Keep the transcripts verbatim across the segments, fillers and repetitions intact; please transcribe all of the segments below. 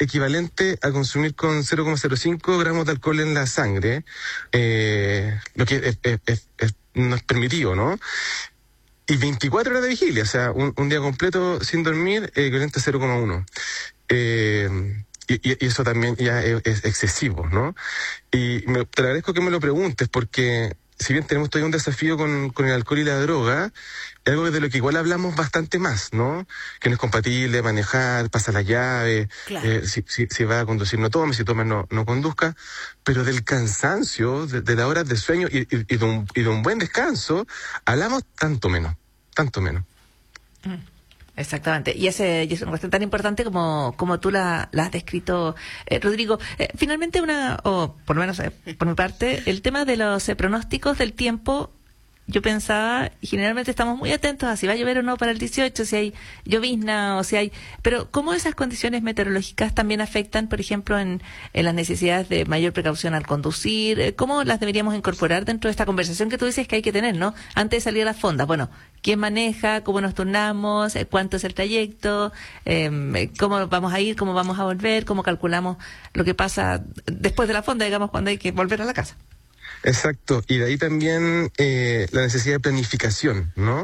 equivalente a consumir con cero coma cero cinco gramos de alcohol en la sangre, eh, lo que es, es, es, es, no es permitido, ¿no? Y veinticuatro horas de vigilia, o sea, un, un día completo sin dormir, eh, equivalente a cero coma uno. Eh, y, y eso también ya es, es excesivo, ¿no? Y me, te agradezco que me lo preguntes, porque si bien tenemos todavía un desafío con, con el alcohol y la droga, es algo de lo que igual hablamos bastante más, ¿no? Que no es compatible manejar, pasa la llave, claro. eh, si, si, si va a conducir no tome, si toma no, no conduzca, pero del cansancio, de, de las horas de sueño y, y, y, de un, y de un buen descanso, hablamos tanto menos, tanto menos. Mm. Exactamente, y, ese, y es una cuestión tan importante como, como tú la, la has descrito, eh, Rodrigo. Eh, finalmente, una, o por lo menos eh, por mi parte, el tema de los eh, pronósticos del tiempo, yo pensaba, y generalmente estamos muy atentos a si va a llover o no para el dieciocho, si hay llovizna o si hay... Pero ¿cómo esas condiciones meteorológicas también afectan, por ejemplo, en, en las necesidades de mayor precaución al conducir? ¿Cómo las deberíamos incorporar dentro de esta conversación que tú dices que hay que tener, ¿no? Antes de salir a las fondas. Bueno, ¿quién maneja? ¿Cómo nos turnamos? ¿Cuánto es el trayecto? Eh, ¿Cómo vamos a ir? ¿Cómo vamos a volver? ¿Cómo calculamos lo que pasa después de la fonda, digamos, cuando hay que volver a la casa? Exacto, y de ahí también eh, la necesidad de planificación, ¿no?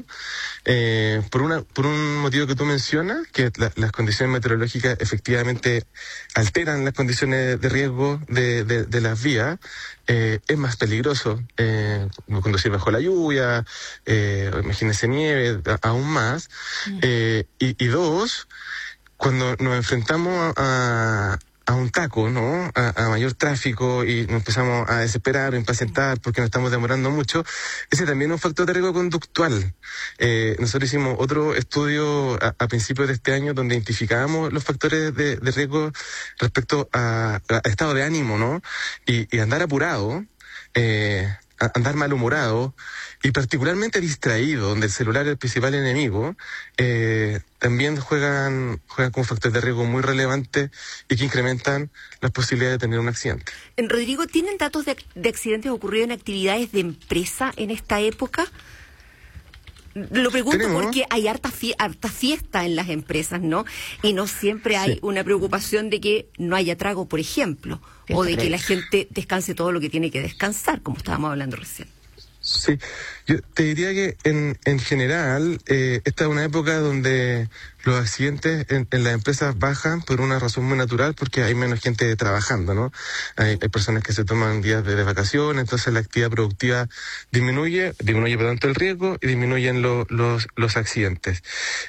Eh, por una por un motivo que tú mencionas, que la, las condiciones meteorológicas efectivamente alteran las condiciones de riesgo de, de, de las vías, eh, es más peligroso eh, conducir bajo la lluvia, eh, imagínense nieve, a, aún más, eh, y, y dos, cuando nos enfrentamos a... a un taco, ¿no? A, a mayor tráfico y nos empezamos a desesperar o impacientar porque nos estamos demorando mucho, ese también es un factor de riesgo conductual. Eh, nosotros hicimos otro estudio a, a principios de este año donde identificábamos los factores de, de riesgo respecto a, a estado de ánimo, ¿no? Y, y andar apurado, eh, a, andar malhumorado y particularmente distraído, donde el celular es el principal enemigo, eh, también juegan juegan como factores de riesgo muy relevantes y que incrementan las posibilidades de tener un accidente. Rodrigo, ¿tienen datos de, de accidentes ocurridos en actividades de empresa en esta época? Lo pregunto ¿Tenemos? porque hay harta, fie harta fiesta en las empresas, ¿no? Y no siempre hay sí. una preocupación de que no haya trago, por ejemplo, sí, o de que la gente descanse todo lo que tiene que descansar, como estábamos hablando recién. Sí, yo te diría que en, en general eh, esta es una época donde los accidentes en, en las empresas bajan por una razón muy natural, porque hay menos gente trabajando, ¿no? Hay, hay personas que se toman días de, de vacaciones, entonces la actividad productiva disminuye, disminuye por tanto el riesgo y disminuyen lo, los, los accidentes.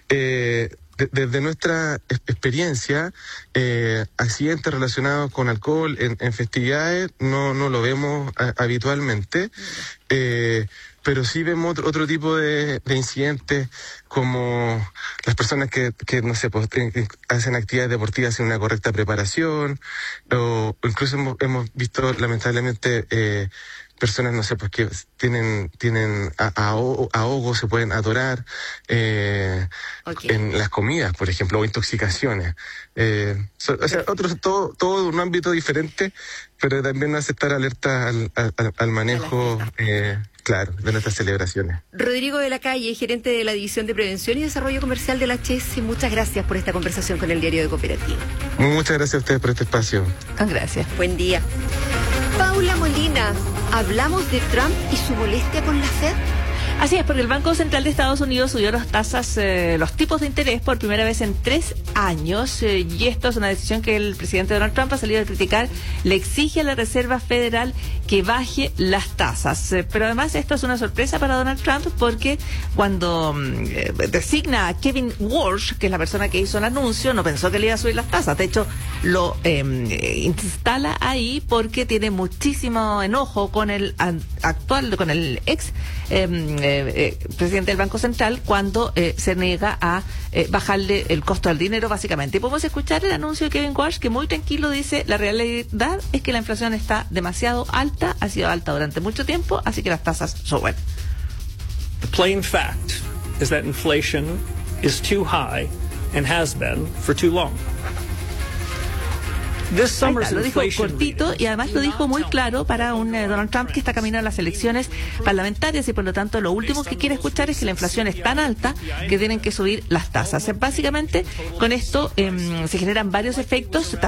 Eh, Desde nuestra experiencia, eh, accidentes relacionados con alcohol en, en festividades no, no lo vemos a, habitualmente, eh, pero sí vemos otro, otro tipo de, de incidentes como las personas que, que no sé, pues, hacen actividades deportivas sin una correcta preparación, o incluso hemos, hemos visto lamentablemente eh, personas, no sé, pues que tienen tienen ahogo, se pueden atorar eh, okay. en las comidas, por ejemplo, o intoxicaciones. Eh, so, o sea, otros, todo, todo un ámbito diferente, pero también nos hace estar alerta al, al, al manejo, eh, claro, de nuestras celebraciones. Rodrigo de la Calle, gerente de la División de Prevención y Desarrollo Comercial de la H S, muchas gracias por esta conversación con el Diario de Cooperativa. Muchas gracias a ustedes por este espacio. Gracias. Buen día. Paula Molina, hablamos de Trump y su molestia con la Fed. Así es, porque el Banco Central de Estados Unidos subió las tasas, eh, los tipos de interés por primera vez en tres años, eh, y esto es una decisión que el presidente Donald Trump ha salido a criticar. Le exige a la Reserva Federal que baje las tasas. Eh, pero además esto es una sorpresa para Donald Trump, porque cuando eh, designa a Kevin Walsh, que es la persona que hizo el anuncio, no pensó que le iba a subir las tasas. De hecho, lo eh, instala ahí porque tiene muchísimo enojo con el actual, con el ex eh, Eh, eh, presidente del Banco Central, cuando eh, se niega a eh, bajarle el costo al dinero, básicamente. Y podemos escuchar el anuncio de Kevin Walsh, que muy tranquilo dice: la realidad es que la inflación está demasiado alta, ha sido alta durante mucho tiempo, así que las tasas suben. The plain fact is that inflation is too high and has been for too long. Está, lo dijo cortito y además lo dijo muy claro para un eh, Donald Trump que está camino a las elecciones parlamentarias, y por lo tanto lo último que quiere escuchar es que la inflación es tan alta que tienen que subir las tasas. Básicamente con esto eh, se generan varios efectos.